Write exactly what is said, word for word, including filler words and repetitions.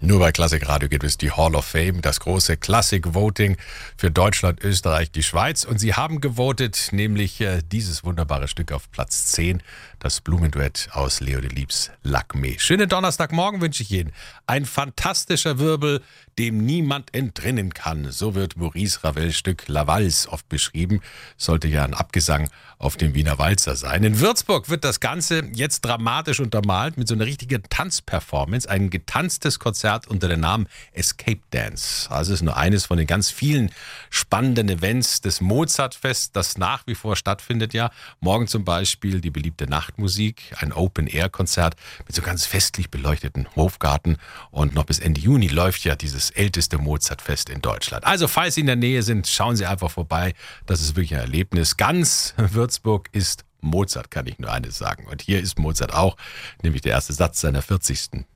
Nur bei Klassik Radio gibt es die Hall of Fame, das große Klassik-Voting für Deutschland, Österreich, die Schweiz. Und Sie haben gewotet, nämlich äh, dieses wunderbare Stück auf Platz zehn, das Blumenduett aus Leo Delibes Lakmé. Schönen Donnerstagmorgen wünsche ich Ihnen. Ein fantastischer Wirbel, dem niemand entrinnen kann. So wird Maurice Ravels Stück La Valse oft beschrieben. Sollte ja ein Abgesang auf den Wiener Walzer sein. In Würzburg wird das Ganze jetzt dramatisch untermalt mit so einer richtigen Tanzperformance. Ein getanztes Konzert unter dem Namen Escape Dance. Also es ist nur eines von den ganz vielen spannenden Events des Mozartfest, das nach wie vor stattfindet ja. Morgen zum Beispiel die beliebte Nachtmusik, ein Open-Air-Konzert mit so ganz festlich beleuchteten Hofgarten. Und noch bis Ende Juni läuft ja dieses älteste Mozartfest in Deutschland. Also falls Sie in der Nähe sind, schauen Sie einfach vorbei. Das ist wirklich ein Erlebnis. Ganz Würzburg ist Mozart, kann ich nur eines sagen. Und hier ist Mozart auch, nämlich der erste Satz seiner vierzigsten